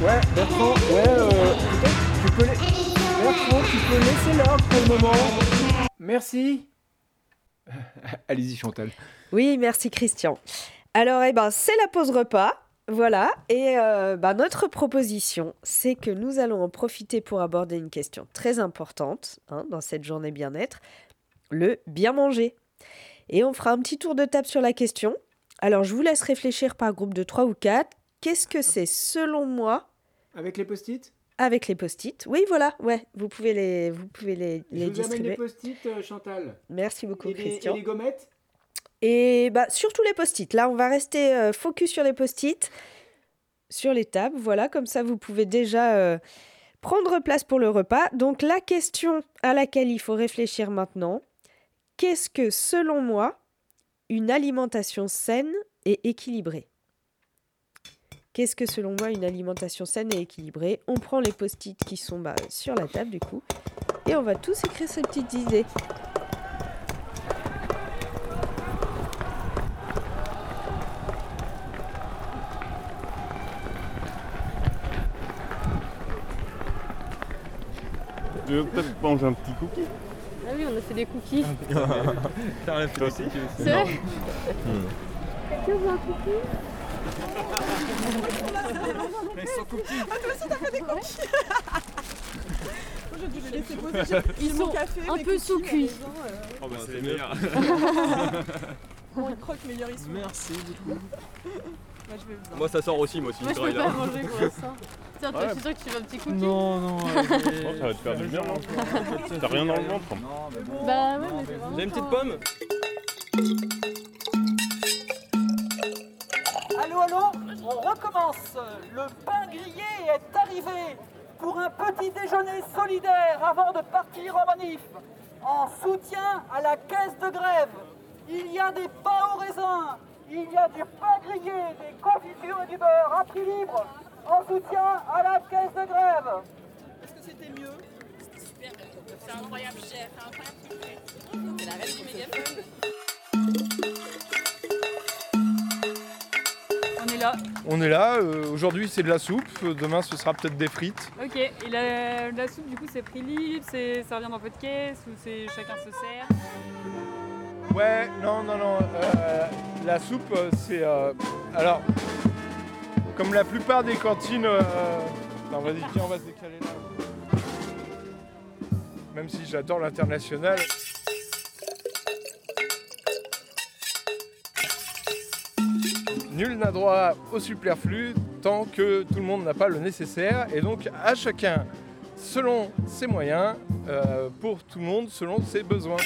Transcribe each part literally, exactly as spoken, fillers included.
Ouais, Bertrand, ouais, euh, peut-être tu peux les... Bertrand, tu peux laisser l'ordre pour le moment. Merci. Allez-y, Chantal. Oui, merci Christian. Alors, eh ben, c'est la pause repas. Voilà, et euh, bah, notre proposition, c'est que nous allons en profiter pour aborder une question très importante hein, dans cette journée bien-être, le bien manger. Et on fera un petit tour de table sur la question. Alors, je vous laisse réfléchir par groupe de trois ou quatre. Qu'est-ce que c'est selon moi? Avec les post-it? Avec les post-it. Oui, voilà, ouais, vous pouvez les, vous pouvez les, Je les vous distribuer. amène les post-it, euh, Chantal. Merci beaucoup, et les, Christian. Et les gommettes? Et bah, surtout les post-it. Là, on va rester euh, focus sur les post-it, sur les tables. Voilà, comme ça, vous pouvez déjà euh, prendre place pour le repas. Donc, la question à laquelle il faut réfléchir maintenant, qu'est-ce que, selon moi, une alimentation saine et équilibrée? Qu'est-ce que, selon moi, une alimentation saine et équilibrée? On prend les post-it qui sont bah, sur la table, du coup, et on va tous écrire ces petites idées. Tu veux peut-être manger un petit cookie? Ah oui, on a fait des cookies. T'as rien fait aussi? C'est vrai? Quelqu'un veut un cookie? Ils sont cookies. Ah, toi aussi t'as fait des cookies. Je vais laisser poser. Ils sont café, un peu sous-cuits. Euh... Oh bah c'est les meilleurs. Bon, ils croquent meilleurs ils sont. Merci beaucoup. Moi, je vais moi ça sort aussi, moi aussi. Moi je peux pas manger pour ça. Tiens, toi, Ouais. je suis sûre que tu veux un petit cookie. Non, non. Oh, ça va te faire du bien. T'as rien dans le ventre. Bah ouais, mais c'est vraiment. Vous avez une petite pas- pomme? Allô, allô, on recommence. Le pain grillé est arrivé pour un petit déjeuner solidaire avant de partir en manif. En soutien à la caisse de grève, il y a des pains au raisin, il y a du pain grillé, des confitures et du beurre à prix libre. En soutien à la caisse de grève. Est-ce que c'était mieux? C'était super, c'est incroyable chef, incroyable sucré. C'est la reine du mégaphone. On est là. On est là, euh, aujourd'hui c'est de la soupe, euh, demain ce sera peut-être des frites. Ok, et la, la soupe du coup c'est prix libre, c'est, ça revient dans votre caisse ou c'est chacun se sert? Ouais, non, non, non, euh, la soupe euh, c'est... euh, alors, comme la plupart des cantines... Euh, non vas-y, tiens, on va se décaler là. Même si j'adore l'international. Nul n'a droit au superflu tant que tout le monde n'a pas le nécessaire. Et donc à chacun, selon ses moyens, euh, pour tout le monde, selon ses besoins.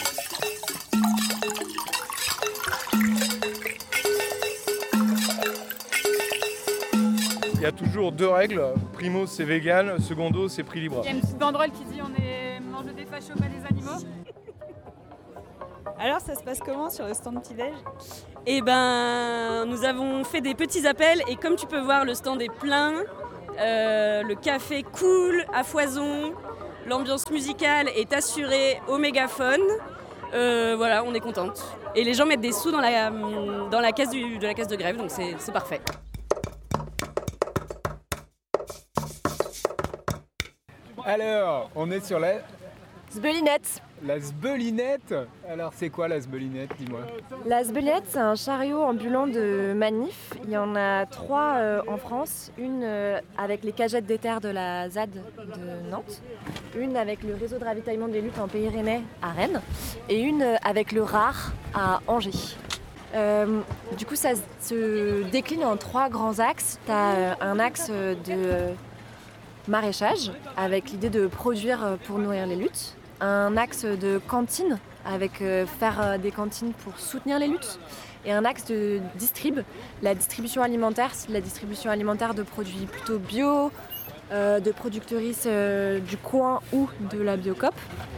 Il y a toujours deux règles. Primo, c'est vegan. Secondo, c'est prix libre. Il y a une petite banderole qui dit on est mange des fâches au bas des animaux. Alors ça se passe comment sur le stand petit-déj? Eh ben, nous avons fait des petits appels et comme tu peux voir, le stand est plein, euh, le café coule à foison, l'ambiance musicale est assurée au mégaphone. Euh, voilà, on est contente. Et les gens mettent des sous dans la, dans la caisse du, de la caisse de grève, donc c'est, c'est parfait. Alors, on est sur la, Zbelinette. la zbelinette. Alors, c'est quoi la zbelinette, dis-moi? La Zbelinette, c'est un chariot ambulant de manif. Il y en a trois euh, en France. Une euh, avec les cagettes d'éther de la Z A D de Nantes. Une avec le réseau de ravitaillement des luttes en Pays Rennais à Rennes. Et une euh, avec le R A R à Angers. Euh, du coup, ça se décline en trois grands axes. Tu as euh, un axe de maraîchage avec l'idée de produire pour nourrir les luttes. Un axe de cantine avec euh, faire euh, des cantines pour soutenir les luttes et un axe de distrib, la distribution alimentaire, c'est la distribution alimentaire de produits plutôt bio, euh, de productrices euh, du coin ou de la Biocoop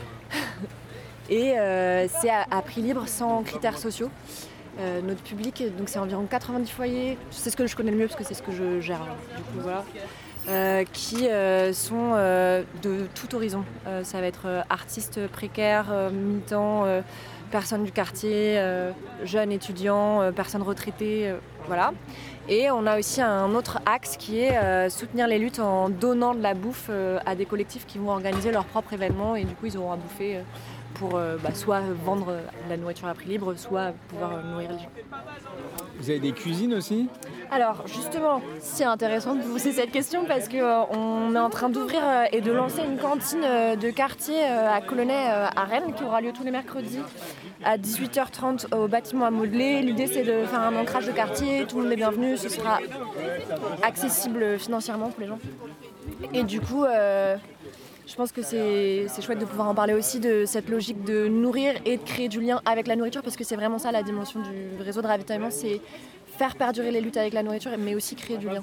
et euh, c'est à, à prix libre sans critères sociaux. Euh, notre public, donc c'est environ quatre-vingt-dix foyers, c'est ce que je connais le mieux parce que c'est ce que je gère, du coup voilà. Euh, qui euh, sont euh, de tout horizon. Euh, ça va être euh, artistes précaires, euh, militants, euh, personnes du quartier, euh, jeunes étudiants, euh, personnes retraitées, euh, voilà. Et on a aussi un autre axe qui est euh, soutenir les luttes en donnant de la bouffe euh, à des collectifs qui vont organiser leur propre événement et du coup ils auront à bouffer euh, pour euh, bah, soit vendre euh, de la nourriture à prix libre, soit pouvoir euh, nourrir les gens. Vous avez des cuisines aussi ? Alors justement, c'est intéressant de vous poser cette question parce qu'on est en train d'ouvrir euh, et de lancer une cantine euh, de quartier euh, à Colonnet euh, à Rennes qui aura lieu tous les mercredis à dix-huit heures trente au bâtiment à modeler. L'idée c'est de faire un ancrage de quartier, tout le monde est bienvenu, ce sera accessible financièrement pour les gens. Et du coup, euh, je pense que c'est, c'est chouette de pouvoir en parler aussi de cette logique de nourrir et de créer du lien avec la nourriture parce que c'est vraiment ça la dimension du réseau de ravitaillement, c'est faire perdurer les luttes avec la nourriture mais aussi créer du lien.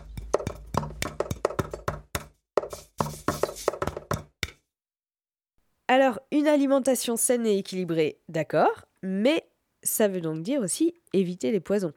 Alors, une alimentation saine et équilibrée, d'accord, mais ça veut donc dire aussi éviter les poisons.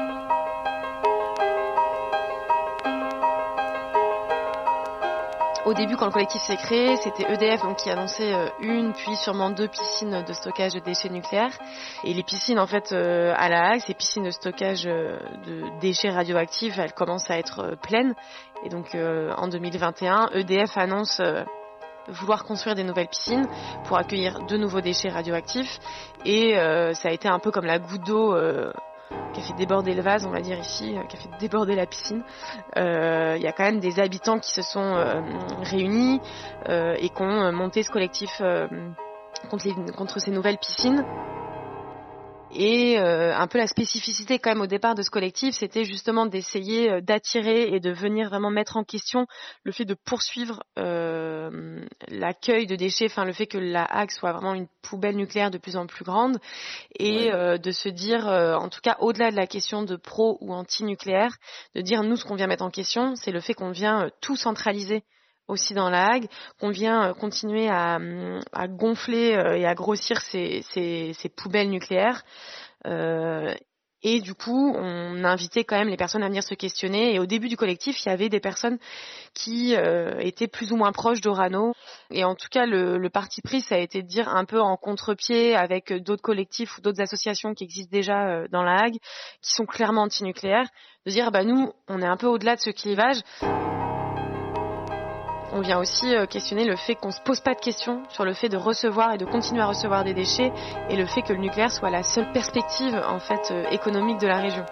Au début, quand le collectif s'est créé, c'était E D F donc, qui annonçait une, puis sûrement deux piscines de stockage de déchets nucléaires. Et les piscines, en fait, à La Hague, ces piscines de stockage de déchets radioactifs, elles commencent à être pleines. Et donc, en deux mille vingt et un, E D F annonce vouloir construire des nouvelles piscines pour accueillir de nouveaux déchets radioactifs. Et euh, ça a été un peu comme la goutte d'eau euh, qui a fait déborder le vase, on va dire ici, euh, qui a fait déborder la piscine. Il euh, y a quand même des habitants qui se sont euh, réunis euh, et qui ont monté ce collectif euh, contre, les, contre ces nouvelles piscines. Et euh, un peu la spécificité quand même au départ de ce collectif, c'était justement d'essayer d'attirer et de venir vraiment mettre en question le fait de poursuivre euh, l'accueil de déchets, enfin le fait que la Hague soit vraiment une poubelle nucléaire de plus en plus grande et ouais. euh, de se dire, euh, en tout cas au-delà de la question de pro ou anti-nucléaire, de dire nous ce qu'on vient mettre en question, c'est le fait qu'on vient euh, tout centraliser aussi dans la Hague, qu'on vient continuer à, à gonfler et à grossir ces, ces, ces poubelles nucléaires. Euh, et du coup, on a invité quand même les personnes à venir se questionner. Et au début du collectif, il y avait des personnes qui euh, étaient plus ou moins proches d'Orano. Et en tout cas, le, le parti pris, ça a été de dire un peu en contre-pied avec d'autres collectifs ou d'autres associations qui existent déjà euh, dans la Hague, qui sont clairement anti-nucléaires, de dire bah nous, on est un peu au-delà de ce clivage. On vient aussi questionner le fait qu'on ne se pose pas de questions sur le fait de recevoir et de continuer à recevoir des déchets et le fait que le nucléaire soit la seule perspective en fait économique de la région.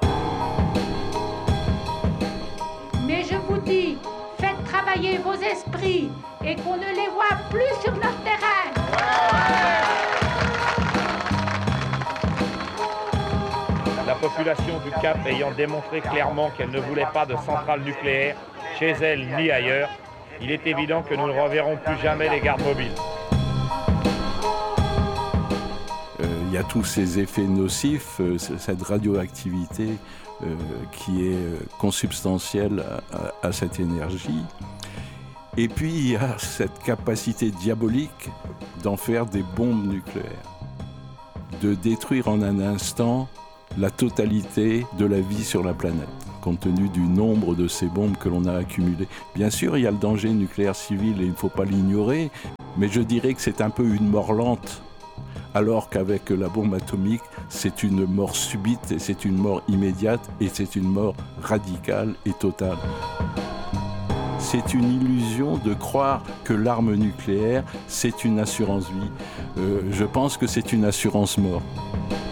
Mais je vous dis, faites travailler vos esprits et qu'on ne les voit plus sur notre terrain. La population du Cap ayant démontré clairement qu'elle ne voulait pas de centrale nucléaire chez elle ni ailleurs, il est évident que nous ne reverrons plus jamais les gardes mobiles. Il euh, y a tous ces effets nocifs, euh, cette radioactivité euh, qui est euh, consubstantielle à, à, à cette énergie. Et puis il y a cette capacité diabolique d'en faire des bombes nucléaires, de détruire en un instant la totalité de la vie sur la planète, compte tenu du nombre de ces bombes que l'on a accumulées. Bien sûr, il y a le danger nucléaire civil et il ne faut pas l'ignorer, mais je dirais que c'est un peu une mort lente, alors qu'avec la bombe atomique, c'est une mort subite et c'est une mort immédiate et c'est une mort radicale et totale. C'est une illusion de croire que l'arme nucléaire, c'est une assurance vie. Euh, je pense que c'est une assurance mort.